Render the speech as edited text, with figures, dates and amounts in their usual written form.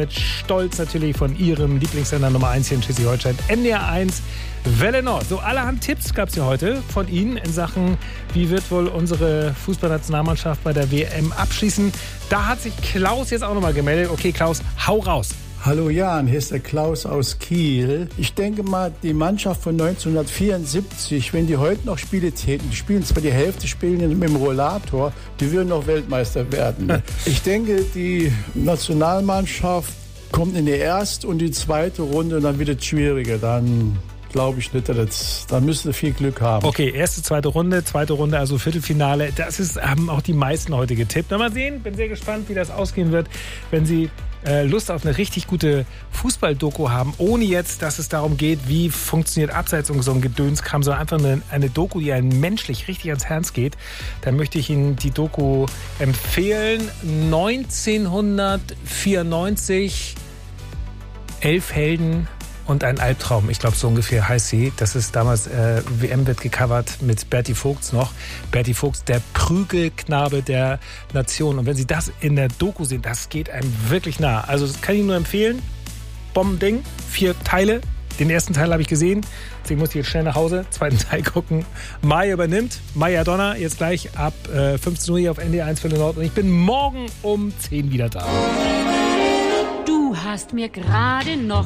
mit Stolz natürlich von Ihrem Lieblingssender Nummer 1 hier in Schleswig-Holstein, NDR 1 Welle Nord. So, allerhand Tipps gab es ja heute von Ihnen in Sachen, wie wird wohl unsere Fußballnationalmannschaft bei der WM abschließen. Da hat sich Klaus jetzt auch nochmal gemeldet. Okay, Klaus, hau raus. Hallo Jan, hier ist der Klaus aus Kiel. Ich denke mal, die Mannschaft von 1974, wenn die heute noch Spiele täten, die spielen zwar die Hälfte spielen mit dem Rollator, die würden noch Weltmeister werden. Ich denke, die Nationalmannschaft kommt in die erste und die zweite Runde und dann wird es schwieriger. Dann glaube ich nicht, da müssen wir viel Glück haben. Okay, erste, zweite Runde, also Viertelfinale. Das haben auch die meisten heute getippt. Na, mal sehen, bin sehr gespannt, wie das ausgehen wird, wenn Sie Lust auf eine richtig gute Fußball-Doku haben, ohne jetzt, dass es darum geht, wie funktioniert Abseits und so ein Gedönskram, sondern einfach eine Doku, die einem menschlich richtig ans Herz geht. Dann möchte ich Ihnen die Doku empfehlen. 1994, 11 Helden und ein Albtraum. Ich glaube, so ungefähr heißt sie. Das ist damals, WM wird gecovert mit Berti Vogts noch. Berti Vogts, der Prügelknabe der Nation. Und wenn Sie das in der Doku sehen, das geht einem wirklich nah. Also das kann ich nur empfehlen. Bombending, 4 Teile. Den ersten Teil habe ich gesehen. Deswegen muss ich jetzt schnell nach Hause. Zweiten Teil gucken. Maya übernimmt. Maya Donner, jetzt gleich ab 15 Uhr hier auf NDR 1 Welle Nord. Und ich bin morgen um 10 wieder da. Du hast mir gerade noch